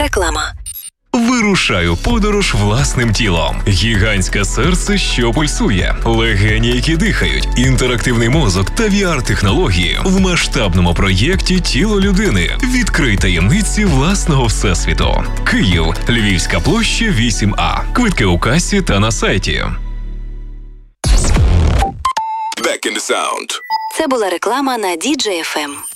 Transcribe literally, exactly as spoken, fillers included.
Реклама. Вирушаю у подорож власним тілом. Гігантське серце, що пульсує, легені, які дихають, інтерактивний мозок та ві ар-технології в масштабному проєкті «Тіло людини». Відкрий таємниці власного всесвіту. Київ, Львівська площа, вісім А. Квитки у касі та на сайті. Back in the sound. Це була реклама на ді джей еф ем.